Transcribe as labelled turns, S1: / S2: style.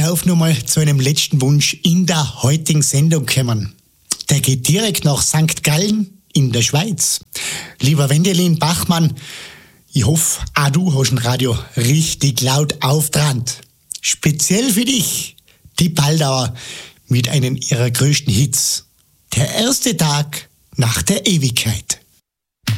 S1: darf nochmal zu einem letzten Wunsch in der heutigen Sendung kommen. Der geht direkt nach St. Gallen in der Schweiz. Lieber Wendelin Bachmann, ich hoffe, auch du hast ein Radio richtig laut aufgetrannt. Speziell für dich, die Baldauer mit einem ihrer größten Hits. Der erste Tag nach der Ewigkeit.